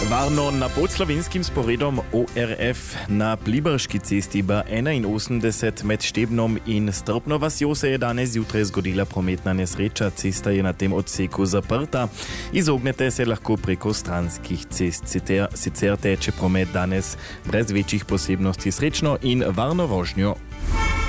Varno na podslovenskim sporedom ORF na Pliberški cesti B81 med Štebnom in Strpno vasjo se je danes zjutraj zgodila prometna nesreča. Cesta je na tem odseku zaprta. Izognete se lahko preko stranskih cest. Sicer teče promet danes brez večjih posebnosti. Srečno in varno vožnjo.